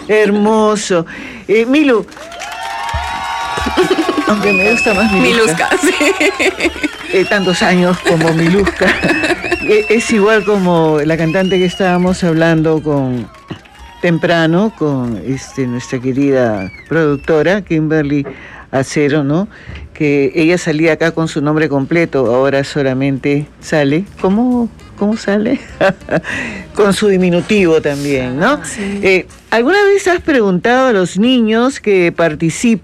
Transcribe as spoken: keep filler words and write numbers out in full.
Hermoso. Eh, Milu, aunque me gusta más Miluska. Miluska, sí. Eh, tantos años como Miluska. eh, es igual como la cantante que estábamos hablando con temprano, con este, nuestra querida productora, Kimberly Acero, ¿no? Que ella salía acá con su nombre completo, ahora solamente sale. ¿Cómo, cómo sale? Con su diminutivo también, ¿no? Sí. Eh, ¿alguna vez has preguntado a los niños que participan